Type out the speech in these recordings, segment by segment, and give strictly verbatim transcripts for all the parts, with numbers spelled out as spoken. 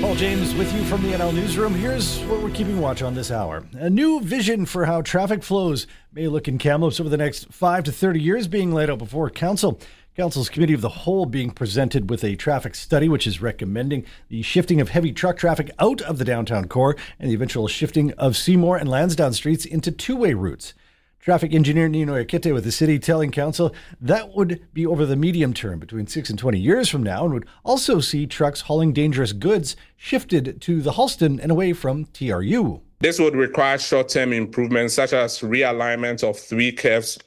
Paul James with you from the N L Newsroom. Here's what we're keeping watch on this hour. A new vision for how traffic flows may look in Kamloops over the next five to thirty years being laid out before Council. Council's Committee of the Whole being presented with a traffic study which is recommending the shifting of heavy truck traffic out of the downtown core and the eventual shifting of Seymour and Lansdowne streets into two-way routes. Traffic engineer Nino Akite with the city telling council that would be over the medium term between six and twenty years from now and would also see trucks hauling dangerous goods shifted to the Halston and away from T R U. This would require short-term improvements such as realignment of three curves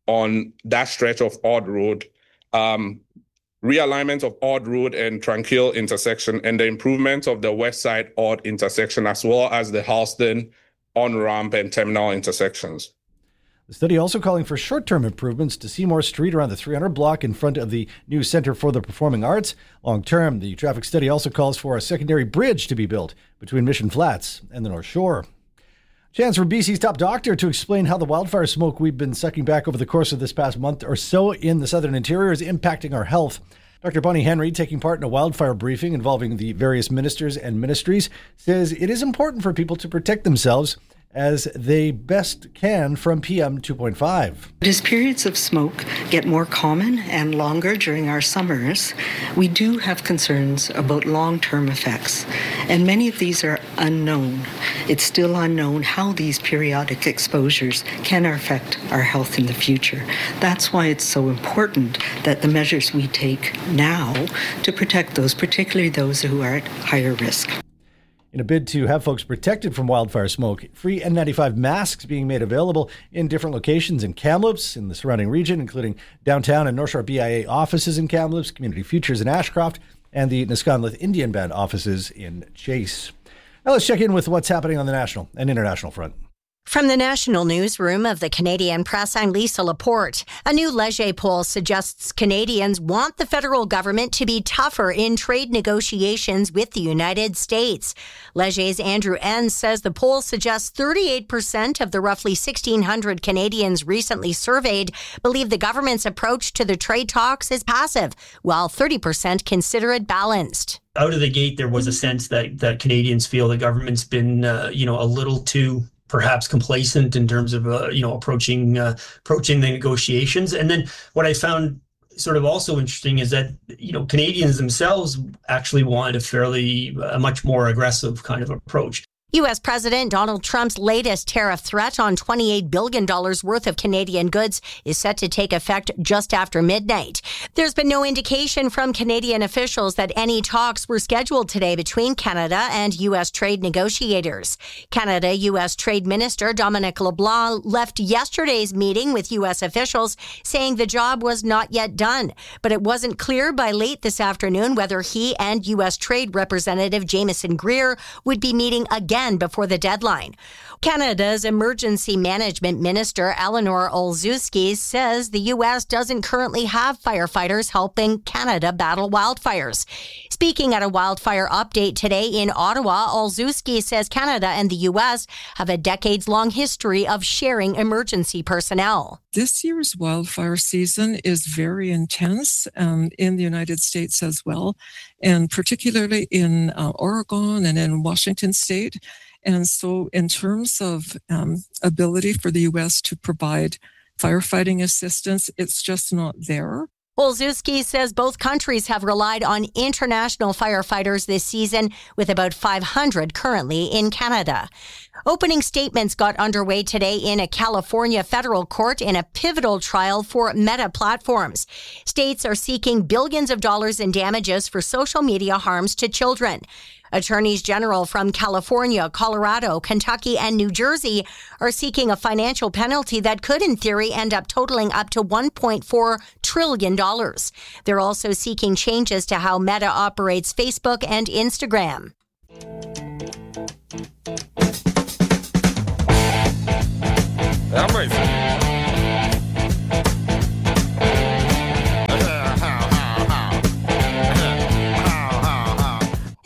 on that stretch of Odd Road, um, realignment of Odd Road and Tranquil intersection, and the improvement of the west side Odd intersection, as well as the Halston on-ramp and terminal intersections. The study also calling for short-term improvements to Seymour Street around the three hundred block in front of the new Centre for the Performing Arts. Long-term, the traffic study also calls for a secondary bridge to be built between Mission Flats and the North Shore. Chance for B C's top doctor to explain how the wildfire smoke we've been sucking back over the course of this past month or so in the southern interior is impacting our health. Doctor Bonnie Henry, taking part in a wildfire briefing involving the various ministers and ministries, says it is important for people to protect themselves as they best can from P M two point five. As periods of smoke get more common and longer during our summers, we do have concerns about long-term effects, and many of these are unknown. It's still unknown how these periodic exposures can affect our health in the future. That's why it's so important that the measures we take now to protect those, particularly those who are at higher risk. In a bid to have folks protected from wildfire smoke, free N ninety-five masks being made available in different locations in Kamloops, in the surrounding region, including downtown and North Shore B I A offices in Kamloops, Community Futures in Ashcroft, and the Nisconlith Indian Band offices in Chase. Now let's check in with what's happening on the national and international front. From the national newsroom of the Canadian Press, I'm Lisa Laporte. A new Leger poll suggests Canadians want the federal government to be tougher in trade negotiations with the United States. Leger's Andrew Enns says the poll suggests thirty-eight percent of the roughly sixteen hundred Canadians recently surveyed believe the government's approach to the trade talks is passive, while thirty percent consider it balanced. Out of the gate, there was a sense that, that Canadians feel the government's been, uh, you know, a little too perhaps complacent in terms of, uh, you know, approaching uh, approaching the negotiations. And then what I found sort of also interesting is that, you know, Canadians themselves actually want a fairly, a much more aggressive kind of approach. U S President Donald Trump's latest tariff threat on twenty-eight billion dollars worth of Canadian goods is set to take effect just after midnight. There's been no indication from Canadian officials that any talks were scheduled today between Canada and U S trade negotiators. Canada U S Trade Minister Dominic LeBlanc left yesterday's meeting with U S officials saying the job was not yet done, but it wasn't clear by late this afternoon whether he and U S Trade Representative Jameson Greer would be meeting again before the deadline. Canada's Emergency Management Minister Eleanor Olszewski says the U S doesn't currently have firefighters helping Canada battle wildfires. Speaking at a wildfire update today in Ottawa, Olszewski says Canada and the U S have a decades-long history of sharing emergency personnel. This year's wildfire season is very intense um, in the United States as well, and particularly in uh, Oregon and in Washington State. And so in terms of um, ability for the U S to provide firefighting assistance, it's just not there. Olszewski says both countries have relied on international firefighters this season, with about five hundred currently in Canada. Opening statements got underway today in a California federal court in a pivotal trial for Meta platforms. States are seeking billions of dollars in damages for social media harms to children. Attorneys general from California, Colorado, Kentucky, and New Jersey are seeking a financial penalty that could, in theory, end up totaling up to one point four trillion dollars. They're also seeking changes to how Meta operates Facebook and Instagram.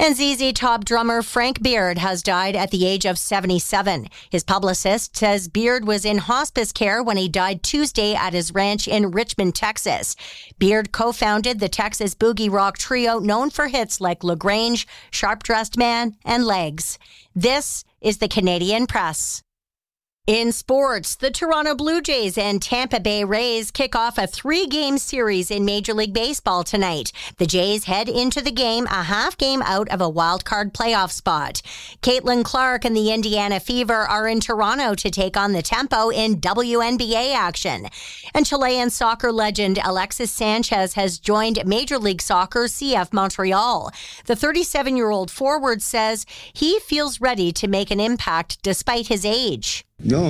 And Z Z Top drummer Frank Beard has died at the age of seventy-seven. His publicist says Beard was in hospice care when he died Tuesday at his ranch in Richmond, Texas. Beard co-founded the Texas boogie rock trio known for hits like LaGrange, Sharp Dressed Man, and Legs. This is the Canadian Press. In sports, the Toronto Blue Jays and Tampa Bay Rays kick off a three-game series in Major League Baseball tonight. The Jays head into the game a half game out of a wild-card playoff spot. Caitlin Clark and the Indiana Fever are in Toronto to take on the Tempo in W N B A action. And Chilean soccer legend Alexis Sanchez has joined Major League Soccer C F Montreal. The thirty-seven-year-old forward says he feels ready to make an impact despite his age.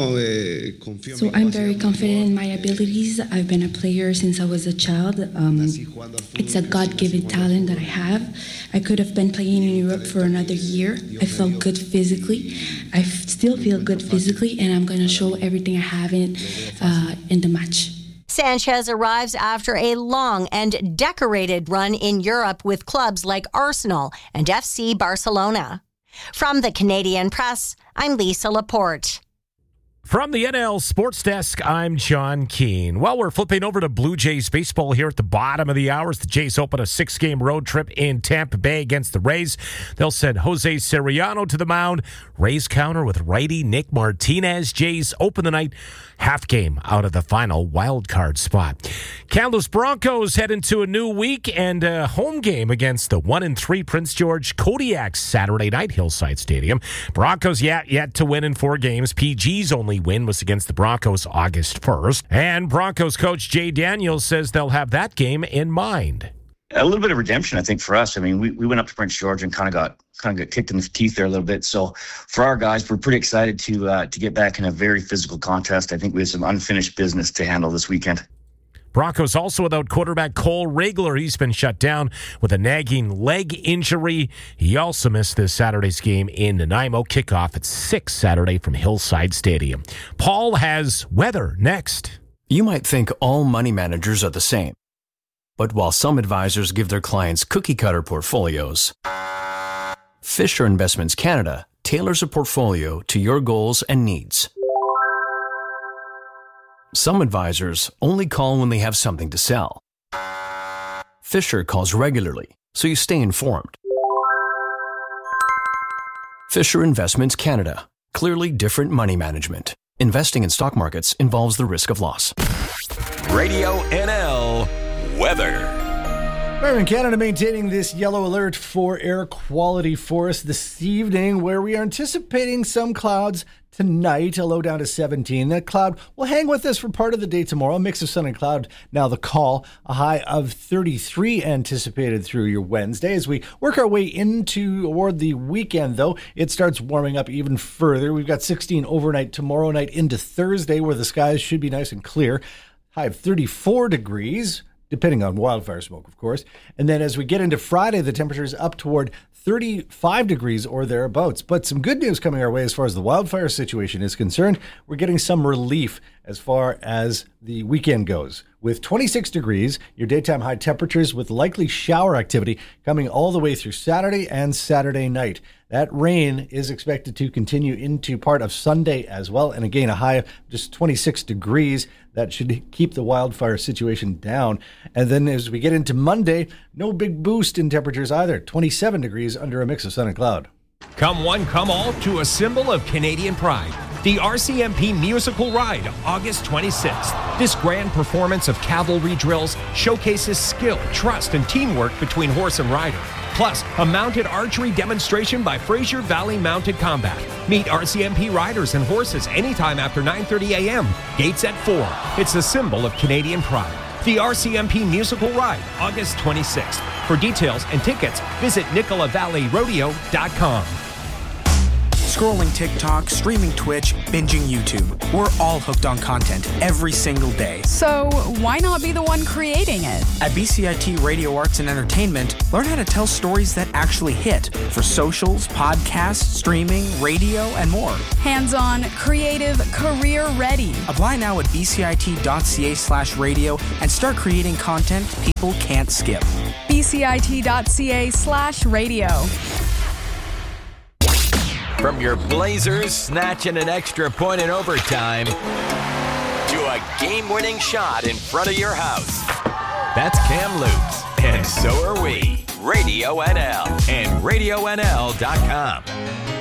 So I'm very confident in my abilities. I've been a player since I was a child. Um, it's a God-given talent that I have. I could have been playing in Europe for another year. I felt good physically. I f- still feel good physically, and I'm going to show everything I have in, uh, in the match. Sanchez arrives after a long and decorated run in Europe with clubs like Arsenal and F C Barcelona. From the Canadian Press, I'm Lisa Laporte. From the N L Sports Desk, I'm John Keane. Well, we're flipping over to Blue Jays baseball here at the bottom of the hours. The Jays open a six-game road trip in Tampa Bay against the Rays. They'll send Jose Siriano to the mound. Rays counter with righty Nick Martinez. Jays open the night half game out of the final wild card spot. Kamloops Broncos head into a new week and a home game against the one and three Prince George Kodiaks Saturday night, Hillside Stadium. Broncos yet yet to win in four games. P G's only win was against the Broncos August first. And Broncos coach Jay Daniels says they'll have that game in mind. A little bit of redemption, I think, for us. I mean, we, we went up to Prince George and kind of got kind of got kicked in the teeth there a little bit. So for our guys, we're pretty excited to uh, to get back in a very physical contest. I think we have some unfinished business to handle this weekend. Broncos also without quarterback Cole Regler. He's been shut down with a nagging leg injury. He also missed this Saturday's game in Nanaimo. Kickoff at six Saturday from Hillside Stadium. Paul has weather next. You might think all money managers are the same. But while some advisors give their clients cookie-cutter portfolios, Fisher Investments Canada tailors a portfolio to your goals and needs. Some advisors only call when they have something to sell. Fisher calls regularly, so you stay informed. Fisher Investments Canada. Clearly different money management. Investing in stock markets involves the risk of loss. Radio N L weather. Environment Canada maintaining this yellow alert for air quality for us this evening, where we are anticipating some clouds tonight, a low down to seventeen. That cloud will hang with us for part of the day tomorrow. A mix of sun and cloud now the call. A high of thirty-three anticipated through your Wednesday. As we work our way into toward the weekend, though, it starts warming up even further. We've got sixteen overnight tomorrow night into Thursday, where the skies should be nice and clear. High of thirty-four degrees. Depending on wildfire smoke, of course. And then as we get into Friday, the temperature is up toward thirty-five degrees or thereabouts. But some good news coming our way as far as the wildfire situation is concerned. We're getting some relief as far as the weekend goes. With twenty-six degrees, your daytime high temperatures with likely shower activity coming all the way through Saturday and Saturday night. That rain is expected to continue into part of Sunday as well. And again, a high of just twenty-six degrees. That should keep the wildfire situation down. And then as we get into Monday, no big boost in temperatures either. twenty-seven degrees under a mix of sun and cloud. Come one, come all to a symbol of Canadian pride. The R C M P Musical Ride, August twenty-sixth. This grand performance of cavalry drills showcases skill, trust, and teamwork between horse and rider. Plus, a mounted archery demonstration by Fraser Valley Mounted Combat. Meet R C M P riders and horses anytime after nine thirty a.m. Gates at four. It's a symbol of Canadian pride. The R C M P Musical Ride, August twenty-sixth. For details and tickets, visit nicola valley rodeo dot com. Scrolling TikTok, streaming Twitch, binging YouTube. We're all hooked on content every single day. So why not be the one creating it? At B C I T Radio Arts and Entertainment, learn how to tell stories that actually hit for socials, podcasts, streaming, radio, and more. Hands-on, creative, career-ready. Apply now at bcit.ca slash radio and start creating content people can't skip. bcit.ca slash radio. From your Blazers snatching an extra point in overtime to a game-winning shot in front of your house. That's Cam Lutz, and so are we. Radio N L and radio N L dot com.